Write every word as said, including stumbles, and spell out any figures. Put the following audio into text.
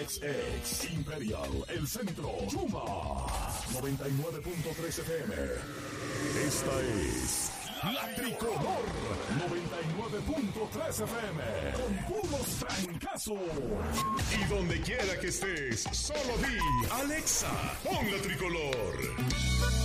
X X Imperial, El Centro, Chuma, noventa y nueve punto tres F M. Esta es La Tricolor, noventa y nueve punto tres F M, con puros francazos. Y donde quiera que estés, solo di, Alexa, pon La Tricolor.